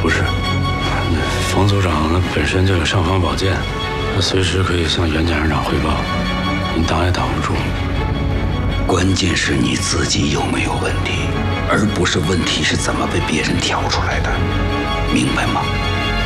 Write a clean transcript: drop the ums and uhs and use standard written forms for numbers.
不是，冯组长本身就有尚方宝剑，他随时可以向袁检察长汇报，您挡也挡不住。 关键是你自己有没有问题，而不是问题是怎么被别人挑出来的，明白吗？